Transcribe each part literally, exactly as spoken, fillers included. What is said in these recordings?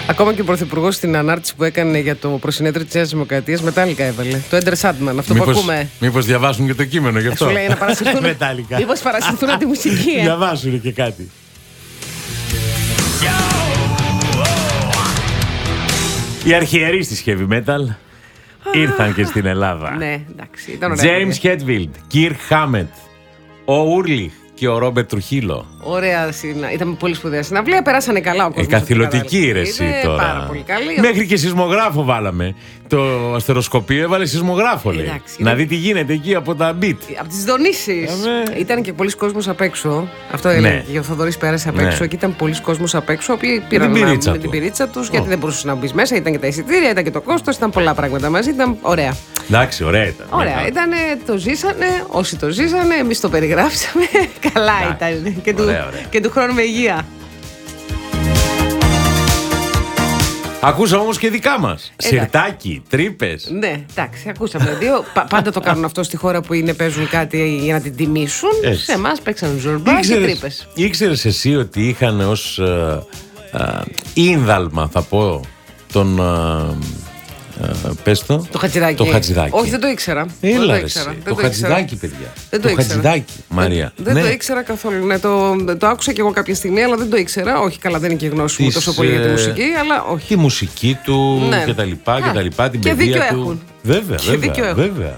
Ακόμα και ο Πρωθυπουργός στην ανάρτηση που έκανε για το προσυνέδριο της Νέας Δημοκρατίας, μετάλλικα έβαλε. Το Enter Sandman, αυτό μήπως, που ακούμε. Μήπως διαβάσουν και το κείμενο γι' αυτό. Σου λέει να παρασυρθούν. Μήπως παρασυρθούν από τη μουσική. Ε? Διαβάσουν και κάτι. Οι αρχιερείς της heavy metal ήρθαν και στην Ελλάδα. Ναι, εντάξει, ήταν ωραία. James Hetfield, Kirk Hammett, ο Ούρλιχ και ο Ρόμπερτ Τρουχίλο. Ωραία συνα... Ήταν πολύ σπουδαία συναυλία. Περάσανε καλά ο κόσμος. Εκαθηλωτική ρε εσύ τώρα. Πάρα πολύ καλή. Μέχρι και σεισμογράφο βάλαμε. Το αστεροσκοπείο έβαλε σεισμογράφο, λέει. Εντάξει, να είναι... δει τι γίνεται εκεί από τα beat. Από τις δονήσεις. Yeah, ήταν και πολλοί κόσμος απ' έξω. Αυτό έλεγε ναι. Και ο Θοδωρής πέρασε απ' έξω. Ναι. Και ήταν πολλοί κόσμος απ' έξω. Οποίοι πήραν με, με την πυρίτσα τους. Oh. Γιατί δεν μπορούσε να μπει μέσα. Ήταν και τα εισιτήρια, ήταν και το κόστος. Ήταν πολλά πράγματα μαζί. Ήταν ωραία. Εντάξει, ωραία ήταν. Ωραία ήταν. Το ζήσανε. Όσοι το ζήσανε, εμείς το περιγράψαμε. Καλά ήταν. Και του, και του χρόνου με υγεία. Ακούσαμε όμως και δικά μας. Σιρτάκι, τρύπες. Ναι, εντάξει, ακούσαμε δύο. Πάντα το κάνουν αυτό στη χώρα που είναι, παίζουν κάτι για να την τιμήσουν. Έτσι. Σε εμάς παίξαν ζορμπά και τρύπες. Ήξερες εσύ ότι είχαν ως uh, uh, ίνδαλμα, θα πω, τον... Uh, Uh, πες το. Το Χατζηδάκι. Το Χατζηδάκι. Όχι, δεν το ήξερα. Έλα, δεν το, ήξερα. το, δεν το Χατζηδάκι, παιδιά. Δεν το, το Χατζηδάκι, Μαρία. Δεν, δεν ναι. το ήξερα καθόλου. Ναι, το, το άκουσα και εγώ κάποια στιγμή, αλλά δεν το ήξερα. Όχι, καλά, δεν είναι και γνώση μου τόσο πολύ για τη μουσική, αλλά όχι. Τη μουσική του ναι. και τα λοιπά, και τα λοιπά, την και παιδεία δίκιο του. Έχουν. Βέβαια, και βέβαια, βέβαια.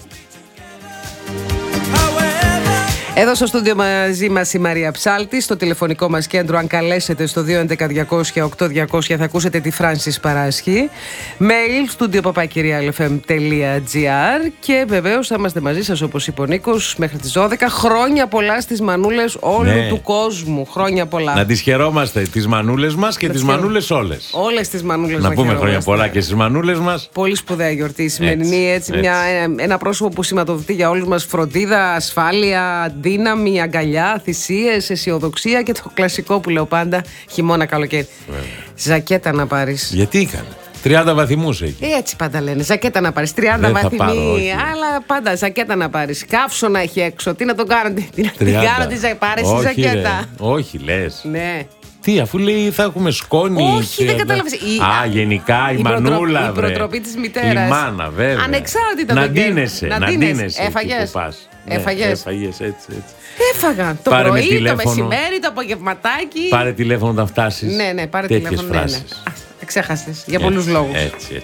Εδώ στο στούντιο μαζί μας η Μαρία Ψάλτη, στο τηλεφωνικό μας κέντρο. Αν καλέσετε στο δύο έντεκα διακόσια οκτώ διακόσια θα ακούσετε τη Φράνσις Παράσχη. Mail studio παπάκυρια ελ εφ εμ τελεία τζι άρ. Και βεβαίως θα είμαστε μαζί σας, όπως είπε ο Νίκος, μέχρι τις δώδεκα. Χρόνια πολλά στις μανούλες όλου ναι. του κόσμου. Χρόνια πολλά. Να τις χαιρόμαστε, τις μανούλες μας και τις μανούλες όλες. Όλες τις μανούλες να, να πούμε χρόνια πολλά και στις μανούλες μας. Πολύ σπουδαία γιορτή η σημερινή. Έτσι, έτσι, έτσι. Μια, ένα πρόσωπο που σηματοδοτεί για όλους μας φροντίδα, ασφάλεια, δύναμη, αγκαλιά, θυσίες, αισιοδοξία και το κλασικό που λέω πάντα, χειμώνα, καλοκαίρι. Βέβαια. Ζακέτα να πάρεις. Γιατί έκανε. τριάντα βαθμούς έχει. Έτσι πάντα λένε. Ζακέτα να πάρεις. τριάντα βαθμοί. Αλλά πάντα ζακέτα να πάρεις. Καύσωνα έχει έξω. Τι να τον κάνω. Τι να την κάνω τη ζακέτα. Πάρε τη ζακέτα. Ρε. Όχι, λες. Ναι. Τι, αφού λέει θα έχουμε σκόνη. Όχι, δεν κατάλαβες. Α, γενικά η, η μανούλα. Η προτροπή της μητέρας. Η μάνα, βέβαια. Ανεξάρτητα. Να ντύνεσαι. Να ντύνεσαι. Έφαγες. Έφαγες. Έφαγες, έτσι, έτσι. Έφαγα το πάρε πρωί, τηλέφωνο, το μεσημέρι, το απογευματάκι. Πάρε τηλέφωνο όταν φτάσεις. Ναι, ναι, πάρε τηλέφωνο. Ναι, ναι. Α, ξέχασες για πολλούς έτσι, λόγους. Έτσι, έτσι.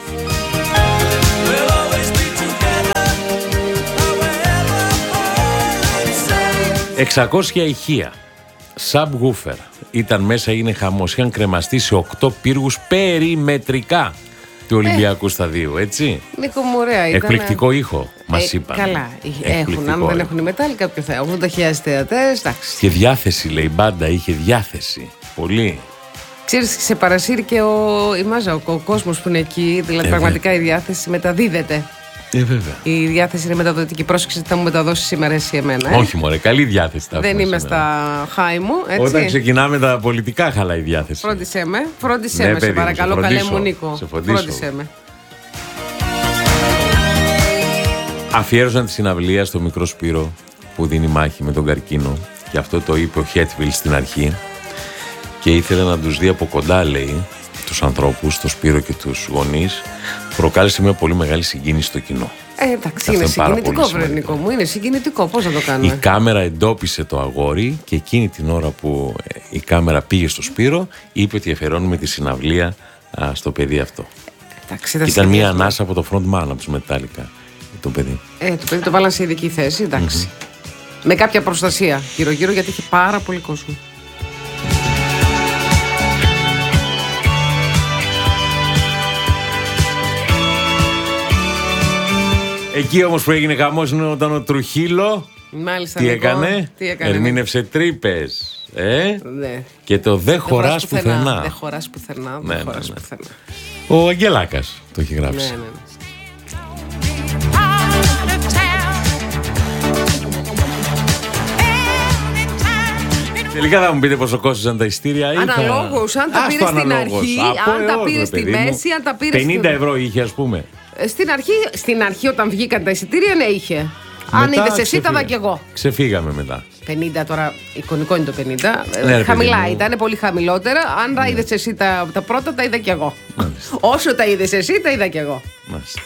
εξακόσια ηχεία. Subwoofer. Ήταν μέσα, είναι χαμός. Είχαν κρεμαστεί σε οκτώ πύργους περιμετρικά του Ολυμπιακού ε, Σταδίου, έτσι. Νίκο μου, ωραία ήταν. Εκπληκτικό ήχο, μας ε, είπαν. Καλά, έχουν. Αν δεν έχουν μετάλλη, κάποιο θα έχουν. ογδόντα χιλιάδες θεατές, εντάξει. Και διάθεση, λέει, μπάντα, είχε διάθεση. Πολύ. Ξέρεις, σε παρασύρει και ο, η μάζα, ο, ο κόσμος που είναι εκεί. Δηλαδή, ε, πραγματικά η διάθεση μεταδίδεται. Ε, βέβαια. Η διάθεση είναι μεταδοτική. Πρόσεξε τι θα μου μεταδώσει σήμερα εσύ εμένα. Ε? Όχι, μωρέ, καλή διάθεση θα δεν είμαι σήμερα. Στα χάη μου. Έτσι. Όταν ξεκινάμε τα πολιτικά, χαλάει η διάθεση. Φρόντισέ με, φρόντισέ ναι, με, σε παρακαλώ, καλέ μου Νίκο. Σε φρόντισέ με. Αφιέρωσαν τη συναυλία στο μικρό Σπύρο που δίνει μάχη με τον καρκίνο. Και αυτό το είπε ο Χέτφιλ στην αρχή. Και ήθελε να τους δει από κοντά, λέει, τους ανθρώπους, τον Σπύρο και τους γονείς. Προκάλεσε μια πολύ μεγάλη συγκίνηση στο κοινό. Ε, εντάξει, είναι συγκινητικό, βρενικό μου. Είναι συγκινητικό. Πώς θα το κάνουμε. Η κάμερα εντόπισε το αγόρι και εκείνη την ώρα που η κάμερα πήγε στο Σπύρο, είπε ότι αφιερώνουμε τη συναυλία α, στο παιδί αυτό. Εντάξει, ήταν μια ανάσα από το front man, από τους Μετάλλικα, το παιδί. Ε, το παιδί το βάλαν σε ειδική θέση, εντάξει. Mm-hmm. Με κάποια προστασία γύρω-γύρω, γιατί είχε πάρα πολύ κόσμο. Εκεί όμως που έγινε χαμός είναι όταν ο Τρουχίλο. Μάλιστα, τι, Νικό, έκανε? τι έκανε, ερμήνευσε τρύπες. Ε? Ναι. Και το δε χωράς πουθενά. πουθενά. Δε χωράς πουθενά. Ναι, δε χωράς ναι, ναι. πουθενά. Ο Αγγελάκας το έχει γράψει. Ναι, ναι, ναι. Τελικά θα μου πείτε πόσο κόστησαν τα ειστήρια. Αναλόγως, αν τα πήρε στην αρχή, αν τα πήρε στη μέση, αν τα πήρε πενήντα ευρώ είχε, ας πούμε. Στην αρχή, στην αρχή όταν βγήκαν τα εισιτήρια, ναι, είχε. Αν είδες εσύ, τα είδα κι εγώ. Ξεφύγαμε μετά. πενήντα τώρα, εικονικό είναι το πενήντα. Ναι, χαμηλά ήταν, πολύ χαμηλότερα. Αν ναι. τα είδες εσύ τα, τα πρώτα, τα είδα κι εγώ. Μάλιστα. Όσο τα είδες εσύ, τα είδα κι εγώ. Μάλιστα.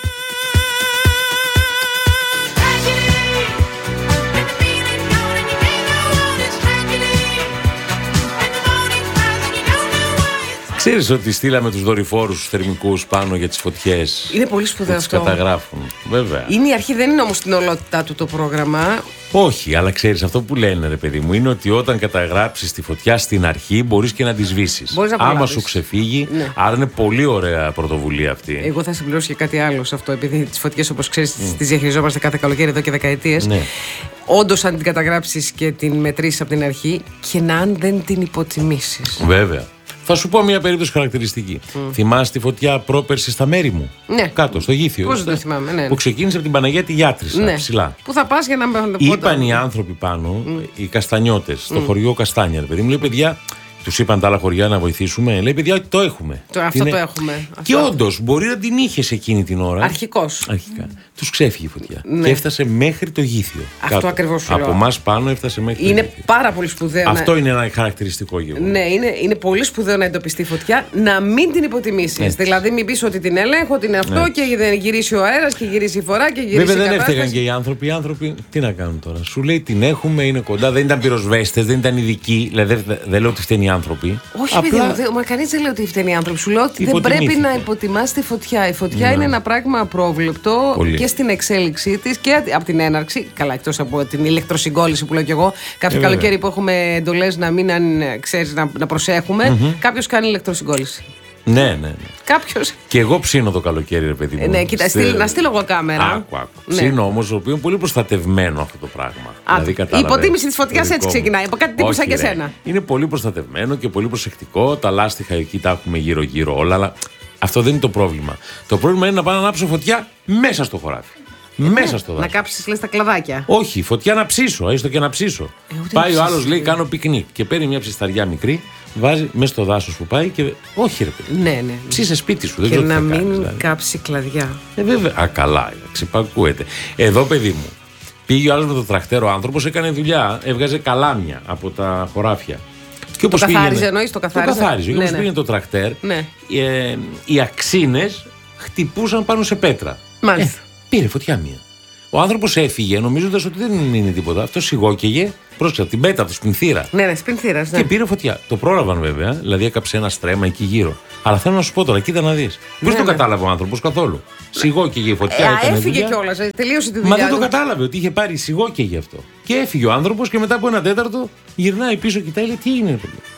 Ξέρεις ότι στείλαμε τους δορυφόρους θερμικούς πάνω για τις φωτιές. Είναι πολύ σπουδαίο αυτό. Τις καταγράφουν, βέβαια. Είναι η αρχή, δεν είναι όμως στην ολότητά του το πρόγραμμα. Όχι, αλλά ξέρεις, αυτό που λένε, ρε παιδί μου, είναι ότι όταν καταγράψεις τη φωτιά στην αρχή μπορείς και να τη σβήσεις. Άμα σου ξεφύγει, ναι. Άρα είναι πολύ ωραία πρωτοβουλία αυτή. Εγώ θα συμπληρώσω και κάτι άλλο σε αυτό, επειδή τις φωτιές, όπως ξέρεις, mm. τις διαχειριζόμαστε κάθε καλοκαίρι εδώ και δεκαετίες. Ναι. Όντως, αν την καταγράψεις και την μετρήσεις από την αρχή, και να αν δεν την υποτιμήσεις. Βέβαια. Θα σου πω μια περίπτωση χαρακτηριστική. Mm. Θυμάσαι τη φωτιά πρόπερση στα μέρη μου? Ναι. Κάτω, στο Γήθιο. Πώς δεν το θυμάμαι, ναι. Που ξεκίνησε από την Παναγία τη Γιάτρησα, ναι. Ψηλά. Πού θα πας για να με είπαν οι άνθρωποι πάνω, mm. οι καστανιώτες, στο mm. χωριό Καστάνια, παιδί μου, λέει παιδιά. Τους είπαν τα άλλα χωριά να βοηθήσουμε. Λέει παιδιά, το έχουμε. Το, αυτό είναι... το έχουμε. Και όντως μπορεί να την είχες εκείνη την ώρα. Αρχικώς. Αρχικά. Τους ξέφυγε η φωτιά. Ναι. Και έφτασε μέχρι το Γήθιο. Αυτό ακριβώς. Από εμάς πάνω έφτασε μέχρι είναι το Γήθιο. Πάρα πολύ σπουδαίο. Αυτό να... είναι ένα χαρακτηριστικό γεγονός. Ναι, είναι, είναι πολύ σπουδαίο να εντοπιστεί φωτιά, να μην την υποτιμήσεις. Δηλαδή, μην πεις ότι την ελέγχω, την αυτό ναι. Και δεν γυρίσει ο αέρας και γυρίσει η φορά και γυρίσει. Βέβαια η δεν έφταιγαν και οι άνθρωποι. Οι άνθρωποι τι να κάνουν τώρα. Σου λέει την έχουμε, είναι κοντά, δεν ήταν πυροσβέστες, δεν ήταν ειδικοί. Δηλαδή δεν λέω ότι φταίνουν οι άνθρωποι. Όχι, παιδί μου, μα κανείς δεν λέει ότι φταίνει οι άνθρωποι. Σου λέω ότι δεν πρέπει να υποτιμάς τη φωτιά. Η φωτιά ναι. είναι ένα πράγμα απρόβλεπτο πολύ. Και στην εξέλιξή της και από την έναρξη. Καλά, εκτός από την ηλεκτροσυγκόλληση που λέω κι εγώ. Κάποιο ε, καλοκαίρι που έχουμε εντολές να μην αν, ξέρεις, να, να προσέχουμε, mm-hmm. κάποιος κάνει ηλεκτροσυγκόλληση. Ναι, ναι, ναι. Κάποιος. Και εγώ ψήνω το καλοκαίρι, ρε παιδί μου. Ε, ναι, κοίτα, Στη... στείλ, να στείλω εγώ κάμερα. Άκου, άκου. Ναι. Ψήνω όμως, ο οποίος είναι πολύ προστατευμένο αυτό το πράγμα. Α, δηλαδή, η υποτίμηση της φωτιάς έτσι ξεκινάει. Από κάτι τύπου σαν και σένα. Είναι πολύ προστατευμένο και πολύ προσεκτικό. Τα λάστιχα εκεί τα έχουμε γύρω-γύρω όλα. Αλλά αυτό δεν είναι το πρόβλημα. Το πρόβλημα είναι να πάω να ανάψω φωτιά μέσα στο χωράφι. Ε, μέσα στο δάσος. Να κάψεις, λες, τα κλαδάκια. Όχι, φωτιά να ψήσω, έστω και να ψήσω. Ε, πάει ο άλλος, λέει, κάνω πικνίκ και παίρνει μια ψισταριά μικρή, βάζει μέσα στο δάσος που πάει και. Όχι, ρε παιδί. Ναι, ναι. Ψήσε σπίτι σου, δεν και ξέρω να τι θα μην κάνεις, δηλαδή. Κάψει κλαδιά. Ε, βέβαια. Α, καλά, ξυπακούεται. Εδώ, παιδί μου, πήγε ο άλλος με το τρακτέρο άνθρωπος, έκανε δουλειά, έβγαζε καλάμια από τα χωράφια. Και το καθάριζε, εννοείς το καθάριζε. Το καθάριζε. Και όπως πήγαινε το τρακτέρ, ναι. ε, οι αξίνες χτυπούσαν πάνω σε πέτρα. Μάλιστα. Ε, πήρε φωτιά μία. Ο άνθρωπος έφυγε νομίζοντας ότι δεν είναι τίποτα. Αυτό σιγόκαιγε, πρόσεξα την πέτρα του στην θύρα. Ναι, ναι, στην θύρα. Ναι. Και πήρε φωτιά. Το πρόλαβαν βέβαια, δηλαδή έκαψε ένα στρέμμα εκεί γύρω. Αλλά θέλω να σου πω τώρα, κοίτα να δεις. Ναι, πώς ναι. το κατάλαβε ο άνθρωπος καθόλου. Σιγόκαιγε η φωτιά. Ε, έφυγε κιόλας, τελείωσε τη δουλειά. Μα δεν το κατάλαβε ότι είχε πάρει σιγόκαιγε αυτό. Και έφυγε ο άνθρωπος και μετά από ένα τέταρτο γυρνάει πίσω, κοιτάει, λέει τι έγινε.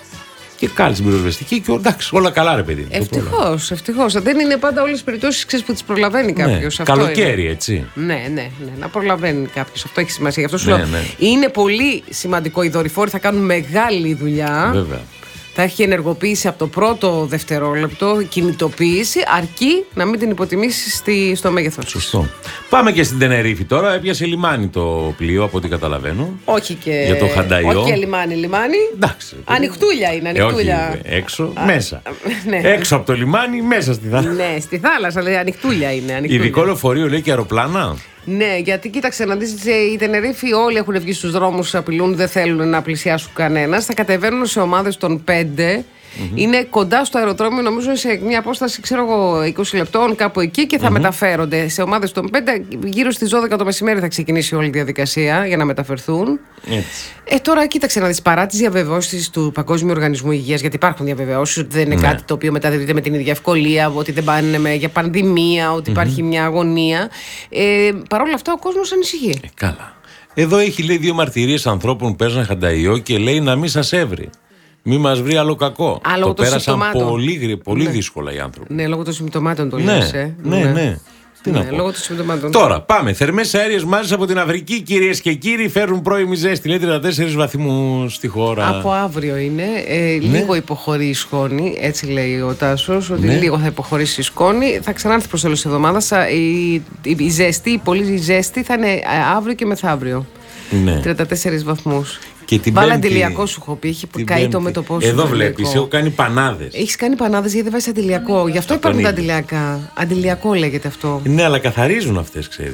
Και κάλεσε την πυροσβεστική και εντάξει, όλα καλά, ρε παιδί. Ευτυχώς, ευτυχώς. Δεν είναι πάντα όλες τις περιπτώσεις που τις προλαβαίνει κάποιος. Ναι, καλοκαίρι, είναι. Έτσι. Ναι, ναι, ναι, να προλαβαίνει κάποιος. Αυτό έχει σημασία. Γι' αυτό σου ναι, λέω. Ναι. Είναι πολύ σημαντικό. Οι δορυφόροι θα κάνουν μεγάλη δουλειά. Βέβαια. Θα έχει ενεργοποίηση από το πρώτο δευτερόλεπτο, κινητοποίηση, αρκεί να μην την υποτιμήσει στο μέγεθος. Σωστό. Πάμε και στην Τενερίφη τώρα. Έπιασε λιμάνι το πλοίο, από ό,τι καταλαβαίνω. Όχι και. Για το Χανταϊό. Όχι και λιμάνι, λιμάνι. Εντάξει. Ανοιχτούλια είναι, ανοιχτούλια. Ε, όχι, έξω, α, μέσα. Ναι. Έξω από το λιμάνι, μέσα στη θάλασσα. Ναι, στη θάλασσα, λέει ανοιχτούλια είναι. Ανοιχτούλια. Ειδικό λεωφορείο, λέει, και αεροπλάνα. Ναι, γιατί κοίταξε να δεις, η Τενερίφη όλοι έχουν βγει στους δρόμους, απειλούν, δεν θέλουν να πλησιάσουν κανένας. Θα κατεβαίνουν σε ομάδες των πέντε. Mm-hmm. Είναι κοντά στο αεροδρόμιο, νομίζω σε μια απόσταση, ξέρω εγώ, είκοσι λεπτών, κάπου εκεί, και θα mm-hmm. μεταφέρονται σε ομάδες των πέντε. Γύρω στις δώδεκα το μεσημέρι θα ξεκινήσει όλη η διαδικασία για να μεταφερθούν. Έτσι. Ε, τώρα κοίταξε να δεις, παρά τις διαβεβαιώσεις του Παγκόσμιου Οργανισμού Υγείας, γιατί υπάρχουν διαβεβαιώσεις ότι δεν είναι ναι. κάτι το οποίο μεταδίδεται με την ίδια ευκολία, ότι δεν πάνε με, για πανδημία, ότι mm-hmm. υπάρχει μια αγωνία. Ε, Παρ' όλα αυτά ο κόσμος ανησυχεί. Ε, καλά. Εδώ έχει, λέει, δύο μαρτυρίες ανθρώπων που παίζαν Χανταϊό και λέει να μην σας έβρει. Μη μας βρει άλλο κακό. Α, το πέρασαν πολύ, πολύ ναι. δύσκολα οι άνθρωποι. Ναι, λόγω των συμπτωμάτων το ναι, λες, ε. Ναι, ναι. ναι. Τι ναι, να πω. Λόγω των συμπτωμάτων. Τώρα πάμε. Θερμές αέριες μάζες από την Αφρική, κυρίες και κύριοι, φέρουν πρώιμη ζέστη. Λέει τριάντα τέσσερις βαθμούς στη χώρα. Από αύριο είναι. Ε, ναι. Λίγο υποχωρεί η σκόνη, έτσι λέει ο Τάσος. Ότι ναι. λίγο θα υποχωρήσει η σκόνη. Θα ξανάρθει προς τέλος της εβδομάδας. Η, η, η ζέστη, η πολύ ζέστη θα είναι αύριο και μεθαύριο. Ναι. τριάντα τέσσερις βαθμούς. Βάλε αντιλιακό σου έχω πει, έχει καεί το μέτωπό σου. Εδώ βλέπεις, έχω κάνει πανάδες. Έχεις κάνει πανάδες γιατί δεν βάζεις αντιλιακό. Γι' αυτό υπάρχουν τα αντιλιακά. Αντιλιακό λέγεται αυτό. Ναι, αλλά καθαρίζουν αυτές, ξέρεις.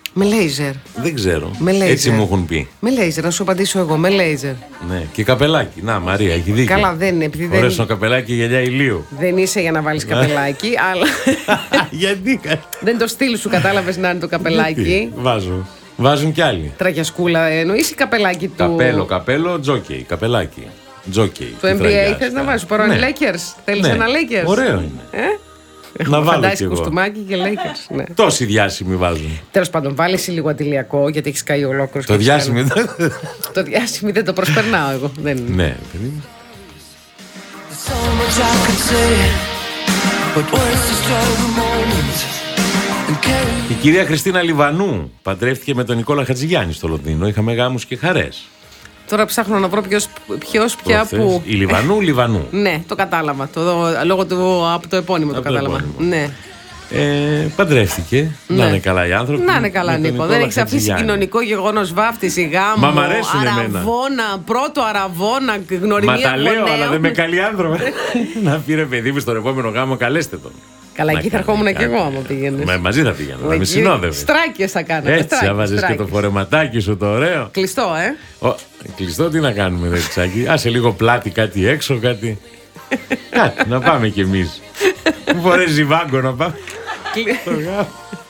Με λέιζερ. Δεν ξέρω. Με λέιζερ. Έτσι μου έχουν πει. Με λέιζερ, να σου απαντήσω εγώ. Με λέιζερ. Ναι, και καπελάκι. Να, Μαρία, έχει δίκιο. Καλά, δεν είναι. Επειδή Ωραίο δεν... καπελάκι γυαλιά ηλίου. Δεν είσαι για να βάλεις καπελάκι, αλλά. Γιατί. Δεν το στυλ σου, κατάλαβες να είναι το καπελάκι. Γιατί? Βάζω. Βάζουν κι άλλοι. Τραγιασκούλα εννοείς ή καπελάκι του. Καπέλο, καπέλο, τζόκι. Καπελάκι. Τζόκι. Το N B A θες να βάζεις. Παρόν ναι. Lakers. Θέλεις ναι. ένα Lakers. Ωραίο είναι. Ε? Να βάλω φαντάζεις κι εγώ. κουστούμάκι και Lakers. Ναι. Τόσοι διάσημοι βάζουν. Τέλος πάντων, βάλεις λίγο αντιλιακό γιατί έχεις καεί ολόκληρος. Το διάσημοι. Το διάσημοι δεν το προσπερνάω εγώ. Δεν είναι. Ναι, παιδί. Η κυρία Χριστίνα Λιβανού παντρεύτηκε με τον Νικόλα Χατζηγιάννη στο Λονδίνο. Είχαμε γάμους και χαρές. Τώρα ψάχνω να βρω ποιος, ποιος πια Προχθές. που. Η Λιβανού, Λιβανού. Ναι, το κατάλαβα. Το, λόγω του από το επώνυμο Από το το κατάλαβα. επώνυμο. Ναι. Ε, παντρεύτηκε. Ναι. Να είναι καλά οι άνθρωποι. Να είναι καλά, με τον Νίκο. Νικόλα Δεν έχει αφήσει Χατζηγιάννη. κοινωνικό γεγονός, βάφτιση, γάμο. Μα μ' αρέσουν εμένα. αραβόνα, πρώτο αραβόνα, γνωριμία. Μα τα λέω, γονέων. αλλά δεν με καλοί άνθρωποι. Να πήρε παιδί μου στον επόμενο γάμο, καλέστε τον. Καλά, εκεί θα ερχόμουν και εγώ άμα πήγαινε. Μα μαζί θα πήγαινα, να με συνόδευε. Στράκες θα κάναμε. Έτσι, στράκες, άβαζες και στράκες. το φορεματάκι σου το ωραίο. Κλειστό, ε. Ο, κλειστό τι να κάνουμε, δε τσάκι. Άσε λίγο πλάτη, κάτι έξω, κάτι. Κάτι, να πάμε κι εμείς. Μου φορές ζιβάγκο να πάμε. Στο γάμο.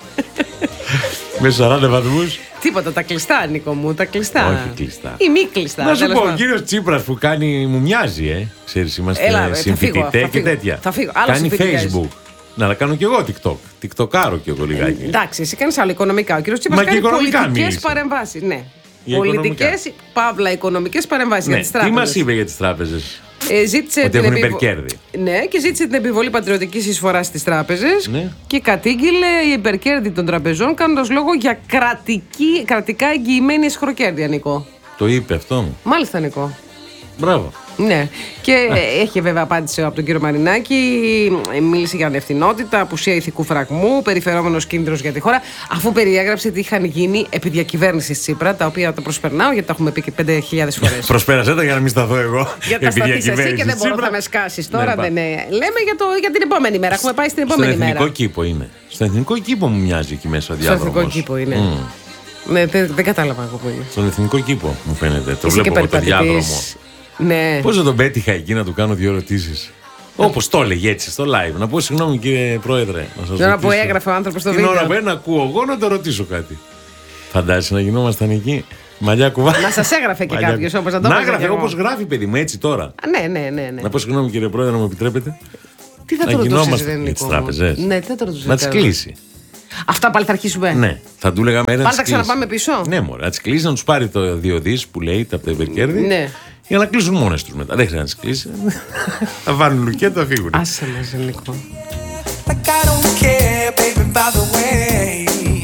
Με σαράντα βαθμούς. Τίποτα, τα κλειστά, Νίκο μου, τα κλειστά. Όχι κλειστά. Ή μη κλειστά. Να σου τέλος πω, ο πάντων. κύριος Τσίπρας που κάνει, μου μοιάζει, ε. Ξέρεις, είμαστε Έλα, ρε, θα συμφοιτητέ φύγω, θα και φύγω. τέτοια. Θα φύγω. Άλλο Κάνει συμφοιτητές. Facebook. Να, να κάνω κι εγώ TikTok. TikTokάρω κι εγώ λιγάκι. Εντάξει, εσύ κάνεις άλλο οικονομικά. Ο κύριος Τσίπρας Μα και κάνει οικονομικά πολιτικές μίλησε. παρεμβάσεις. Ναι. Για Πολιτικές, παύλα, οικονομικές παρεμβάσεις για Ναι. τις Τι τράπεζες. μας είπε για τις τράπεζες? Ε, ζήτησε Ότι την έχουν επιβο- υπερκέρδη. Ναι, και ζήτησε την επιβολή πατριωτικής εισφοράς στις τράπεζες Ναι. και κατήγγειλε η υπερκέρδη των τραπεζών κάνοντας λόγο για κρατική, κρατικά εγγυημένη ισχροκέρδεια, Νικό. Το είπε αυτό. Μάλιστα, Νικό. Μπράβο. Ναι. Και έχει βέβαια απάντηση από τον κύριο Μαρινάκη. Μίλησε για ανευθυνότητα, απουσία ηθικού φραγμού, περιφερόμενος κίνδυνος για τη χώρα. Αφού περιέγραψε τι είχαν γίνει επί διακυβέρνησης Τσίπρα, τα οποία τα προσπερνάω γιατί τα έχουμε πει και πέντε χιλιάδες φορές. Προσπέρασε τα για να μην σταθώ εγώ. Για τα σταθείς εσύ και δεν μπορώ να με σκάσεις τώρα. Ναι, δεν είναι. Λέμε για, το, για την επόμενη μέρα. Έχουμε πάει στην Στον επόμενη εθνικό μέρα. κήπο είναι. Στον εθνικό κήπο μου μοιάζει εκεί μέσα ο Στον διάδρομος. εθνικό κήπο είναι. Μμ. Ναι, δεν, δεν κατάλαβα εγώ που είναι. Στον εθνικό κήπο μου φαίνεται. Το Είσαι και βλέπω εγώ το διάδρομο. περιπατητής. Ναι. Πώς δεν τον πέτυχα εκεί να του κάνω δύο ερωτήσεις? Όπως το έλεγε έτσι στο live. Να πω συγγνώμη κύριε Πρόεδρε. Να σας Την ώρα που ρωτήσω. έγραφε ο άνθρωπος στο Την ώρα που βίντεο. ένα ακούω εγώ να το ρωτήσω κάτι. Φαντάζεσαι να γινόμασταν εκεί. Μαλλιά κουβά. Να σας έγραφε και Μαλλιά- κάποιος όπως να το Να έγραφε έγραφε κι εγώ. όπως γράφει παιδί μου έτσι τώρα. Α, ναι, ναι, ναι, ναι. Να πω συγγνώμη κύριε Πρόεδρε, να μου επιτρέπετε. Τι θα να το ρωτούσες, γινόμαστε ρε για τις Νικό μου? τράπεζες. Ναι, τι θα το ρωτούσες. Να τις τέλος. κλείσει. Αυτά πάλι θα αρχίσουμε. Ναι, θα του έλεγα μέρα. Πάλι θα ξαναπάμε πίσω. Ναι, μωρέ, να τις κλείσει, να τους πάρει το δύο δις που λέει από τα υπερκέρδη. Ναι. Για να κλείσουν μόνες τους μετά. Δεν χρειάζεται να τις κλείσει. Θα βάλουν λουκέτο, θα φύγουν. Άσε μας, Νικό. Like I don't care, baby, by the way.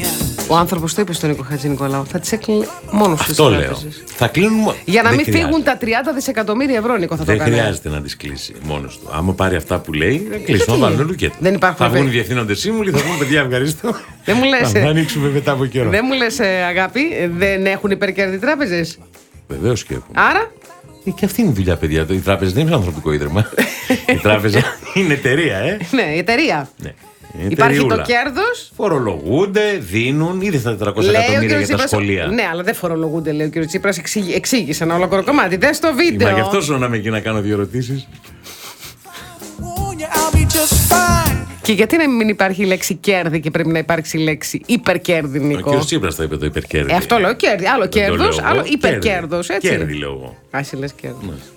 Ο άνθρωπος το είπε στον Νίκο Χατζηνικολάου. Θα τις έκλεινε μόνος στις Αυτό λέω. τράπεζες. Θα κλείνουν. Για να δεν μην χρειάζεται. φύγουν τα τριάντα δισεκατομμύρια ευρώ, Νίκο, θα το Δεν κάνει. χρειάζεται να τις κλείσει μόνος του. Άμα πάρει αυτά που λέει, θα κλείσουν. Θα γιατί? βάλουν λουκέτο. Δεν υπάρχουν Θα βγουν βέβαια. οι διευθύνοντες σύμβουλοι, θα πούμε παιδιά, ευχαριστώ. Δεν μου λες, Θα ε. ανοίξουμε μετά από καιρό. Δεν μου λες, ε, αγάπη, ε, δεν έχουν υπερκέρδη τράπεζες. Βεβαίως και έχουν. Άρα, Ε, Και αυτή είναι η δουλειά, παιδιά. Η τράπεζα δεν είναι ανθρωπικό ίδρυμα. Η τράπεζα είναι εταιρεία, ε. ναι, η εταιρεία. Ναι. Είναι Υπάρχει το εταιρεούλα. κέρδος. Φορολογούνται, δίνουν, είδε τα τετρακόσια Λέει ο εκατομμύρια κύριος για τα Τσίπρας. σχολεία. Ναι, αλλά δεν φορολογούνται, λέει ο κύριος Τσίπρας. Εξήγη- Εξήγησε ένα ολόκληρο κομμάτι. Δες το Μα βίντεο. γι' αυτό σου να είμαι εκεί να κάνω δύο ερωτήσεις. Warn you, I'll be just fine. Και γιατί να μην υπάρχει η λέξη κέρδη και πρέπει να υπάρξει η λέξη υπερκέρδη, Ο Νικό. κ. Τσίπρας τα είπε το υπερκέρδη. Ε, αυτό λέω, κέρδη. Άλλο Δεν το λέω κέρδος, εγώ. άλλο Κέρδη. υπερκέρδος, έτσι. Κέρδη λέω εγώ. Άσυ λες κέρδη. Ναι.